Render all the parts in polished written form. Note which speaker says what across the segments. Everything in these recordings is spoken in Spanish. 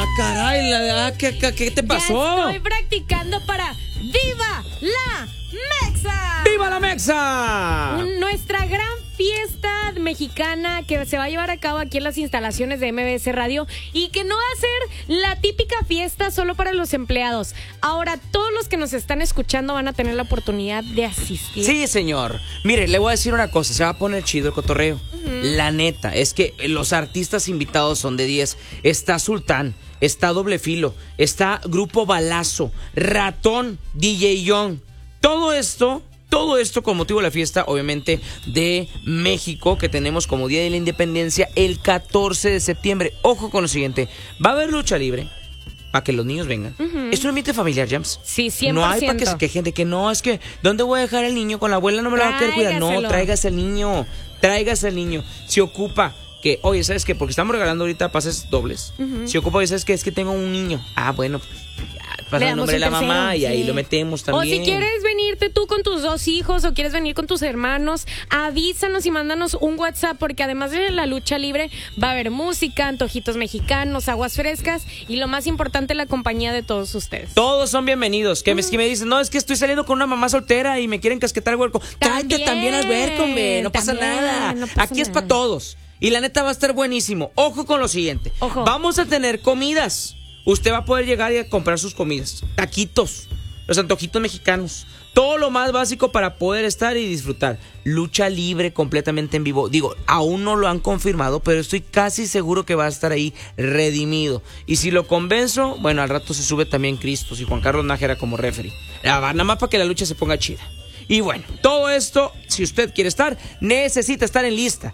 Speaker 1: caray, ¿qué te pasó?
Speaker 2: Ya estoy practicando para ¡Viva la Mexa!
Speaker 1: ¡Viva la Mexa!
Speaker 2: Nuestra gran fiesta mexicana que se va a llevar a cabo aquí en las instalaciones de MBS Radio y que no va a ser la típica fiesta solo para los empleados. Ahora, todos los que nos están escuchando van a tener la oportunidad de asistir.
Speaker 1: Sí, señor. Mire, le voy a decir una cosa, se va a poner chido el cotorreo. La neta, es que los artistas invitados son de 10. Está Sultán, está Doble Filo, está Grupo Balazo, Ratón, DJ Young. Todo esto con motivo de la fiesta, obviamente, de México, que tenemos como Día de la Independencia el 14 de septiembre. Ojo con lo siguiente, va a haber lucha libre para que los niños vengan. Es un ambiente familiar, Jams.
Speaker 2: Sí, 100%.
Speaker 1: No hay para que se quejen de que no, es que, ¿dónde voy a dejar al niño? Con la abuela no me lo va a querer cuidar. No, tráigase al niño. Se ocupa que, oye, ¿sabes qué? Porque estamos regalando ahorita pases dobles. Se ocupa, oye, ¿sabes qué? Es que tengo un niño. Ah, bueno, pasa el nombre de la mamá y ahí lo metemos también.
Speaker 2: O si quieres venirte tú con tus 2 hijos o quieres venir con tus hermanos, avísanos y mándanos un WhatsApp, porque además de la lucha libre va a haber música, antojitos mexicanos, aguas frescas y lo más importante, la compañía de todos ustedes.
Speaker 1: Todos son bienvenidos. Que me dicen, no, es que estoy saliendo con una mamá soltera y me quieren casquetar el huerco. Tráete también al huerco, hombre. No pasa nada. Aquí es para todos. Y la neta va a estar buenísimo. Ojo con lo siguiente.
Speaker 2: Ojo.
Speaker 1: Vamos a tener comidas. Usted va a poder llegar y a comprar sus comidas. Taquitos, los antojitos mexicanos. Todo lo más básico para poder estar y disfrutar. Lucha libre completamente en vivo. Digo, aún no lo han confirmado, pero estoy casi seguro que va a estar ahí redimido. Y si lo convenzo, bueno, al rato se sube también Cristos y Juan Carlos Nájera como referee. Nada más para que la lucha se ponga chida. Y bueno, todo esto, si usted quiere estar, necesita estar en lista.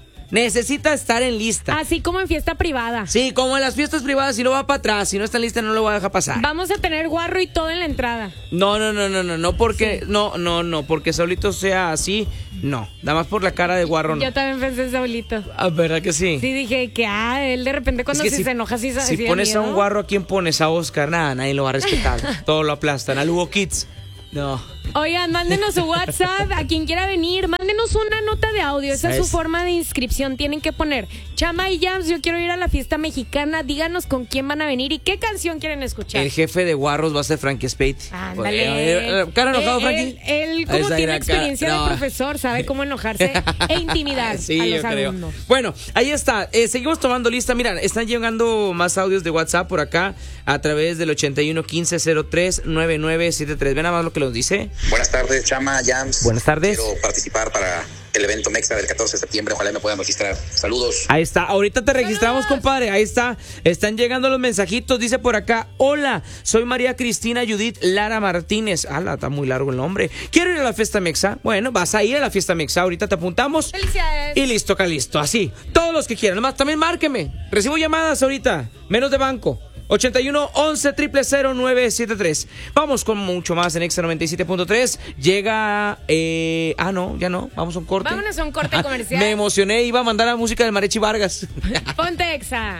Speaker 2: Así como en fiesta privada.
Speaker 1: Sí, como en las fiestas privadas, si no va para atrás, si no está en lista no lo va a dejar pasar.
Speaker 2: Vamos a tener guarro y todo en la entrada.
Speaker 1: No, porque sí. No, porque Saulito sea así, no, nada más por la cara de guarro no.
Speaker 2: Yo también pensé Saulito.
Speaker 1: Ah, ¿verdad que sí?
Speaker 2: Sí, dije que él de repente cuando
Speaker 1: es que
Speaker 2: se enoja sí
Speaker 1: si pones a un guarro, ¿a quién pones? A Oscar, nada, nadie lo va a respetar. Todo lo aplastan, a Lugo Kids. No.
Speaker 2: Oigan, mándenos su WhatsApp a quien quiera venir, mándenos una nota de audio, esa es su forma de inscripción. Tienen que poner Chama y Jams, yo quiero ir a la fiesta mexicana, díganos con quién van a venir y qué canción quieren escuchar.
Speaker 1: El jefe de guarros va a ser Frankie Spade.
Speaker 2: Ándale.
Speaker 1: ¿Cara enojado, Frankie?
Speaker 2: Él como tiene experiencia de profesor, sabe cómo enojarse e intimidar
Speaker 1: sí,
Speaker 2: a los alumnos.
Speaker 1: Bueno, ahí está, seguimos tomando lista. Mira, están llegando más audios de WhatsApp por acá a través del 81 15 03 9973. Ven nada más lo que nos dice.
Speaker 3: Buenas tardes, Chama, Jams.
Speaker 1: Buenas tardes.
Speaker 3: Quiero participar para el evento Mexa del 14 de septiembre. Ojalá me puedan registrar. Saludos.
Speaker 1: Ahí está. Ahorita te registramos, compadre. Ahí está. Están llegando los mensajitos. Dice por acá: hola, soy María Cristina Judith Lara Martínez. Está muy largo el nombre. Quiero ir a la fiesta Mexa. Bueno, vas a ir a la fiesta Mexa. Ahorita te apuntamos.
Speaker 2: Felicidades.
Speaker 1: Y listo, listo. Así. Todos los que quieran. Además, también márqueme. Recibo llamadas ahorita. Menos de banco. 81 11 000 973. Vamos con mucho más en Exa 97.3. Llega. No, ya no. Vamos a un corte.
Speaker 2: Vámonos a un corte comercial.
Speaker 1: Me emocioné. Iba a mandar la música del Mariachi Vargas.
Speaker 2: Ponte Exa.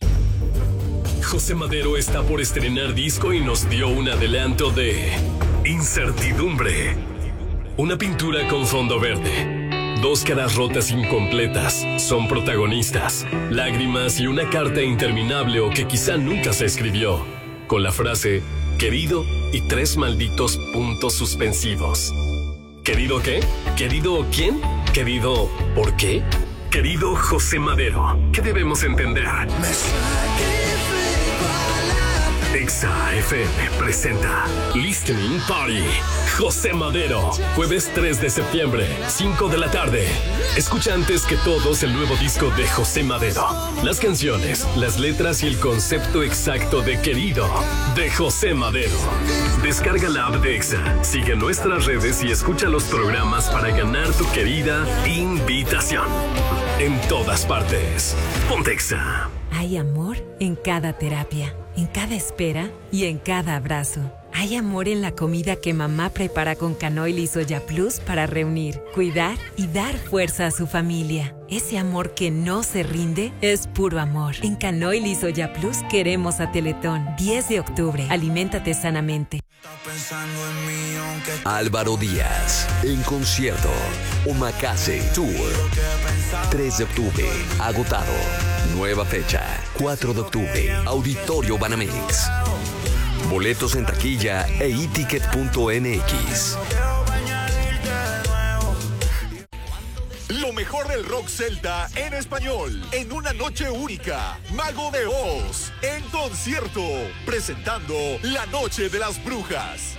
Speaker 4: José Madero está por estrenar disco y nos dio un adelanto de Incertidumbre. Una pintura con fondo verde. 2 caras rotas incompletas son protagonistas, lágrimas y una carta interminable o que quizá nunca se escribió, con la frase querido y 3 malditos puntos suspensivos. ¿Querido qué? ¿Querido quién? ¿Querido por qué? Querido José Madero, ¿qué debemos entender? Exa FM presenta Listening Party. José Madero, jueves 3 de septiembre, 5 de la tarde. Escucha antes que todos el nuevo disco de José Madero. Las canciones, las letras y el concepto exacto de Querido, de José Madero. Descarga la app de Exa, sigue nuestras redes y escucha los programas para ganar tu querida invitación. En todas partes. Ponte Exa.
Speaker 5: Hay amor en cada terapia, en cada espera y en cada abrazo. Hay amor en la comida que mamá prepara con Canoil y Soya Plus para reunir, cuidar y dar fuerza a su familia. Ese amor que no se rinde es puro amor. En Canoil y Soya Plus queremos a Teletón. 10 de octubre. Aliméntate sanamente.
Speaker 6: Álvaro Díaz, en concierto. Omakase Tour. 3 de octubre. Agotado. Nueva fecha, 4 de octubre, Auditorio Banamex. Boletos en taquilla e eticket.mx.
Speaker 7: Lo mejor del rock celta en español, en una noche única. Mago de Oz, en concierto, presentando La Noche de las Brujas.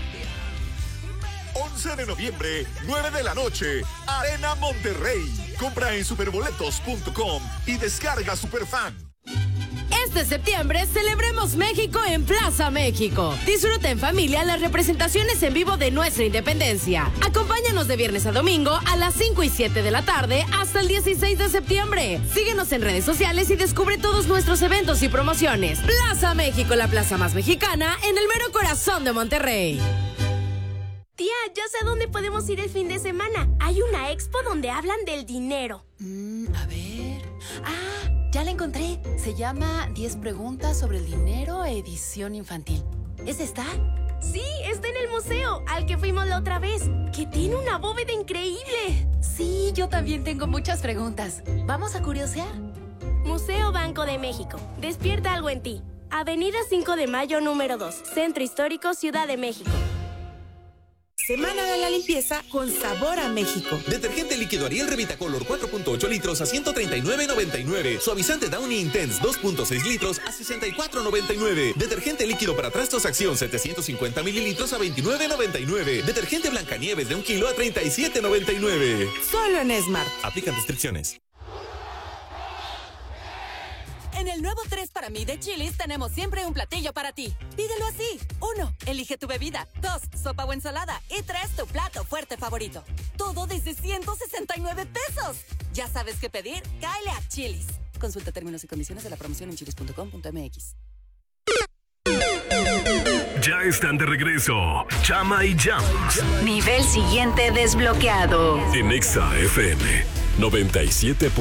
Speaker 7: 11 de noviembre, 9 de la noche, Arena Monterrey. Compra en superboletos.com y descarga Superfan.
Speaker 8: Este septiembre celebremos México en Plaza México. Disfruta en familia las representaciones en vivo de nuestra independencia. Acompáñanos de viernes a domingo a las 5 y 7 de la tarde hasta el 16 de septiembre. Síguenos en redes sociales y descubre todos nuestros eventos y promociones. Plaza México, la plaza más mexicana en el mero corazón de Monterrey.
Speaker 9: Tía, ya sé a dónde podemos ir el fin de semana. Hay una expo donde hablan del dinero.
Speaker 10: A ver... ya la encontré. Se llama 10 preguntas sobre el dinero, edición infantil. ¿Es esta?
Speaker 9: Sí, está en el museo, al que fuimos la otra vez, que tiene una bóveda increíble.
Speaker 10: Sí, yo también tengo muchas preguntas. ¿Vamos a curiosear?
Speaker 9: Museo Banco de México. Despierta algo en ti. Avenida 5 de Mayo, número 2. Centro Histórico, Ciudad de México.
Speaker 11: Semana de la limpieza con sabor a México.
Speaker 12: Detergente líquido Ariel Revitacolor 4.8 litros a $139.99. Suavizante Downy Intense 2.6 litros a $64.99. Detergente líquido para trastos Acción 750 mililitros a $29.99. Detergente Blancanieves de 1 kilo a $37.99.
Speaker 11: Solo en Smart.
Speaker 12: Aplican restricciones.
Speaker 13: En el nuevo 3 para mí de Chili's tenemos siempre un platillo para ti. Pídelo así. 1. Elige tu bebida. 2. Sopa o ensalada. Y 3. Tu plato fuerte favorito. Todo desde 169 pesos. ¿Ya sabes qué pedir? Cáele a Chili's. Consulta términos y condiciones de la promoción en chilis.com.mx.
Speaker 4: Ya están de regreso Chama y Jam.
Speaker 14: Nivel siguiente desbloqueado.
Speaker 4: En Exa FM 97.